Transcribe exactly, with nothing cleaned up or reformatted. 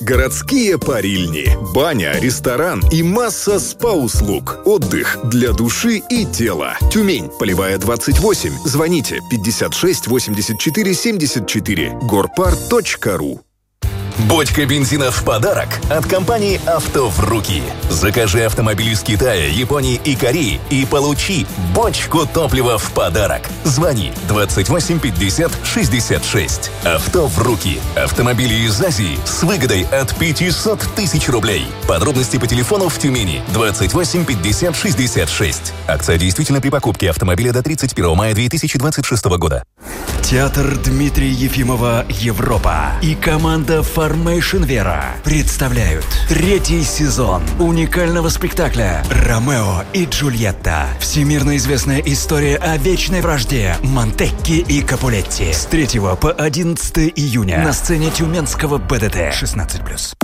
Городские парильни, баня, ресторан и масса спа-услуг. Отдых для души и тела. Тюмень, Полевая, двадцать восемь. Звоните пятьдесят шесть восемьдесят четыре семьдесят четыре. горпар точка ру. Бочка бензина в подарок от компании «Авто в руки». Закажи автомобиль из Китая, Японии и Кореи и получи бочку топлива в подарок. Звони двадцать восемь пятьдесят шестьдесят шесть. «Авто в руки». Автомобили из Азии с выгодой от пятьсот тысяч рублей. Подробности по телефону в Тюмени двадцать восемь пятьдесят шестьдесят шесть. Акция действительно при покупке автомобиля до тридцать первого мая две тысячи двадцать шестого года. Театр Дмитрия Ефимова «Европа» и команда Formation Vera представляют третий сезон уникального спектакля «Ромео и Джульетта». Всемирно известная история о вечной вражде Монтекки и Капулетти. С третьего по одиннадцатое июня на сцене Тюменского БДТ. шестнадцать плюс.